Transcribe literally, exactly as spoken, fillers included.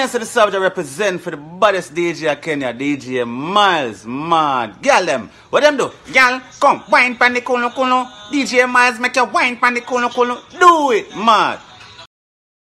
Yes, the subject represent for the baddest D J of Kenya, D J Miles, mad. Girl them, what them do? Girl, come, wine pan the kuno kuno. D J Miles make you wine pan the kuno kuno. Do it, mad.